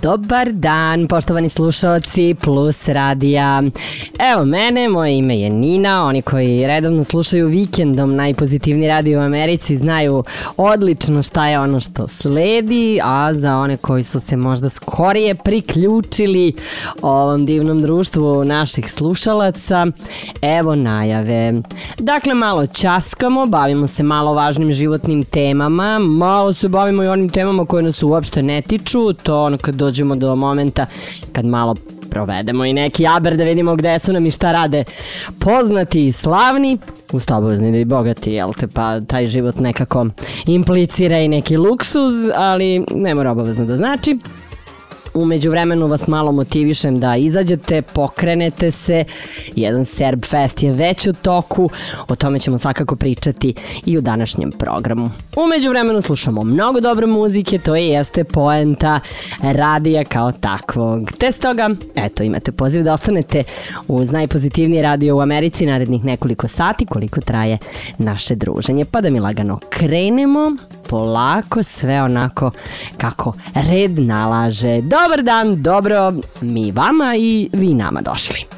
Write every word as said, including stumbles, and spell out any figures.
Dobar dan, poštovani slušaoci Plus radija. Evo mene, moje ime je Nina. Oni koji redovno slušaju Vikendom, najpozitivniji radio u Americi, znaju odlično šta je ono što sledi, a za one koji su se možda skorije priključili ovom divnom društvu naših slušalaca, evo najave. Dakle, malo ćaskamo, bavimo se malo važnim životnim temama, malo se bavimo i onim temama koje nas uopšte ne tiču, to ono kad dođemo do momenta kad malo provedemo i neki aber da vidimo gde su nam i šta rade poznati i slavni, uz to obavezni da i bogati, jel te, pa taj život nekako implicira i neki luksuz, ali ne mora obavezno da znači. Umeđu vremenu vas malo motivišem da izađete, pokrenete se, jedan Serb Fest je već u toku, o tome ćemo svakako pričati i u današnjem programu. Umeđu vremenu slušamo mnogo dobre muzike, to i jeste poenta radija kao takvog. Te stoga, eto, imate poziv da ostanete uz najpozitivniji radio u Americi narednih nekoliko sati koliko traje naše druženje, pa da mi lagano krenemo, polako, sve onako kako red nalaže. Dobar dan, dobro mi vama i vi nama došli.